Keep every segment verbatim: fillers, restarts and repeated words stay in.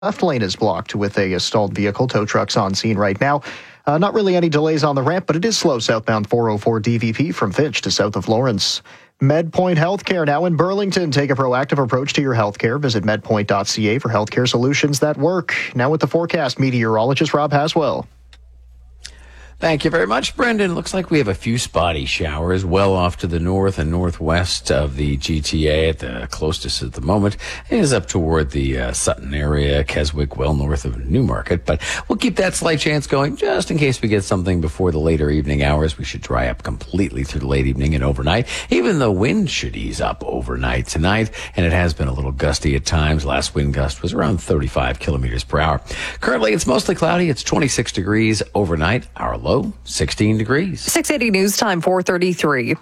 Left lane is blocked with a stalled vehicle. Tow trucks on scene right now. Uh, not really any delays on the ramp, but it is slow southbound four oh four D V P from Finch to south of Lawrence. MedPoint Healthcare now in Burlington. Take a proactive approach to your healthcare. Visit medpoint dot c a for healthcare solutions that work. Now with the forecast, meteorologist Rob Haswell. Thank you very much, Brendan. Looks like we have a few spotty showers well off to the north and northwest of the G T A. At the closest at the moment is up toward the uh, Sutton area, Keswick, well north of Newmarket. But we'll keep that slight chance going just in case we get something before the later evening hours. We should dry up completely through the late evening and overnight. Even the wind should ease up overnight tonight, and it has been a little gusty at times. Last wind gust was around thirty-five kilometers per hour. Currently, it's mostly cloudy. It's twenty-six degrees overnight. Our low sixteen degrees. six eighty News Time, four thirty-three.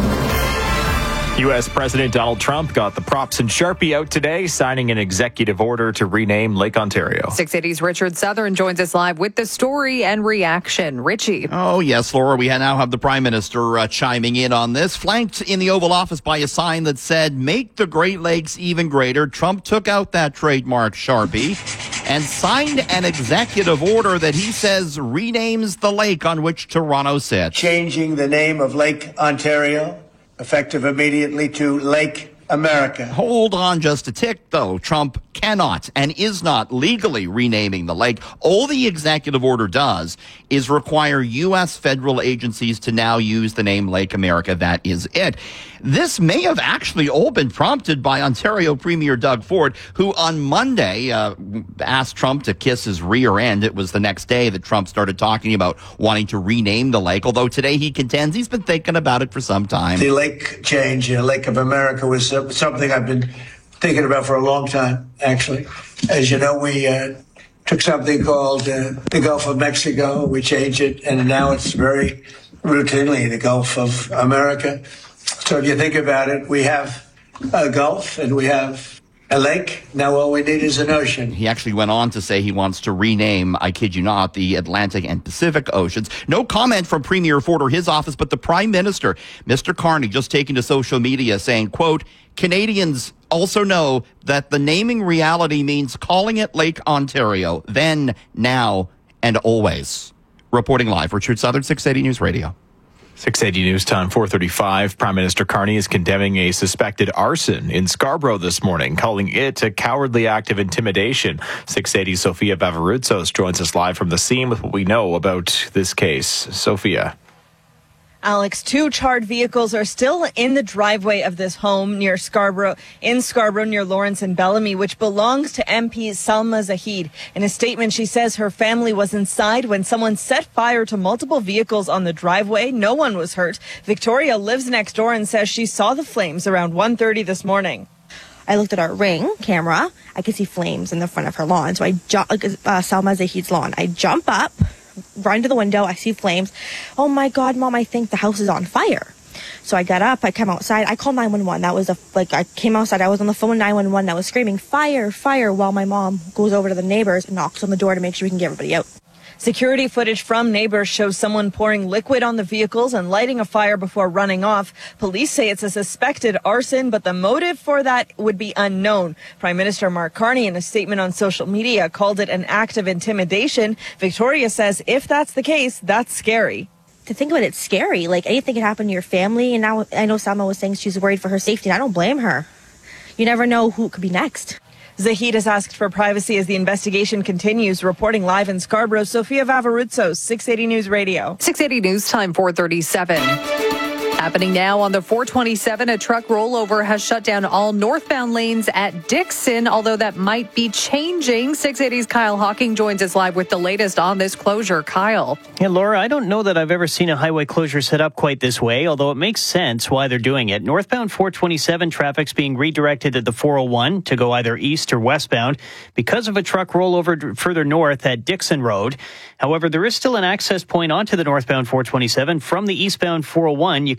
U S. President Donald Trump got the props and Sharpie out today, signing an executive order to rename Lake Ontario. six eighty's Richard Southern joins us live with the story and reaction. Richie. Oh, yes, Laura. We now have the Prime Minister uh, chiming in on this. Flanked in the Oval Office by a sign that said, "Make the Great Lakes even greater." Trump took out that trademark Sharpie and signed an executive order that he says renames the lake on which Toronto sits. Changing the name of Lake Ontario, effective immediately, to Lake America. Hold on just a tick, though. Trump cannot and is not legally renaming the lake. All the executive order does is require U S federal agencies to now use the name Lake America. That is it. This may have actually all been prompted by Ontario Premier Doug Ford, who on Monday uh, asked Trump to kiss his rear end. It was the next day that Trump started talking about wanting to rename the lake, although today he contends he's been thinking about it for some time. The lake change, uh, Lake of America, was uh, something I've been thinking about for a long time, actually. As you know, we uh, took something called uh, the Gulf of Mexico. We changed it, and now it's very routinely the Gulf of America. So if you think about it, we have a Gulf and we have a lake. Now all we need is an ocean. He actually went on to say he wants to rename, I kid you not, the Atlantic and Pacific Oceans. No comment from Premier Ford or his office, but the Prime Minister, Mister Carney, just taking to social media saying, quote, "Canadians also know that the naming reality means calling it Lake Ontario, then, now, and always." Reporting live, Richard Southern, six eighty News Radio. six eighty News Time, four thirty-five. Prime Minister Carney is condemning a suspected arson in Scarborough this morning, calling it a cowardly act of intimidation. six eighty Sophia Vavarutsos joins us live from the scene with what we know about this case. Sophia. Alex, two charred vehicles are still in the driveway of this home near Scarborough, in Scarborough near Lawrence and Bellamy, which belongs to M P Salma Zahid. In a statement, she says her family was inside when someone set fire to multiple vehicles on the driveway. No one was hurt. Victoria lives next door and says she saw the flames around one thirty this morning. I looked at our Ring camera. I could see flames in the front of her lawn. So I ju- uh, Salma Zahid's lawn. I jump up, run to the window. I see flames. Oh my God, Mom, I think the house is on fire. So I got up, I come outside, I called nine one one. That was a, like, I came outside, I was on the phone with nine one one, I was screaming, fire, fire, while my mom goes over to the neighbors and knocks on the door to make sure we can get everybody out. Security footage from neighbors shows someone pouring liquid on the vehicles and lighting a fire before running off. Police say it's a suspected arson, but the motive for that would be unknown. Prime Minister Mark Carney, in a statement on social media, called it an act of intimidation. Victoria says if that's the case, that's scary. To think about it, it's scary. Like, anything can happen to your family. And now I know Salma was saying she's worried for her safety, and I don't blame her. You never know who could be next. Zahid has asked for privacy as the investigation continues. Reporting live in Scarborough, Sophia Vavarutsos, six eighty News Radio. six eighty News Time, four thirty-seven. Happening now on the four twenty-seven, a truck rollover has shut down all northbound lanes at Dixon, although that might be changing. six eighty's Kyle Hawking joins us live with the latest on this closure. Kyle. Yeah, Laura, I don't know that I've ever seen a highway closure set up quite this way, although it makes sense why they're doing it. Northbound four twenty-seven traffic's being redirected at the four oh one to go either east or westbound because of a truck rollover further north at Dixon Road. However, there is still an access point onto the northbound four twenty-seven from the eastbound four oh one. You can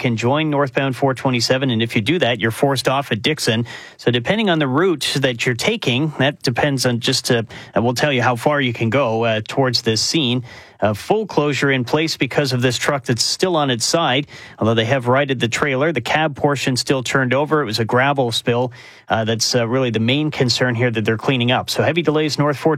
can join northbound four twenty-seven. And if you do that, you're forced off at Dixon. So depending on the route that you're taking, that depends on just, uh, we'll tell you how far you can go uh, towards this scene. A full closure in place because of this truck that's still on its side, although they have righted the trailer. The cab portion still turned over. It was a gravel spill. Uh, that's uh, really the main concern here that they're cleaning up. So heavy delays north four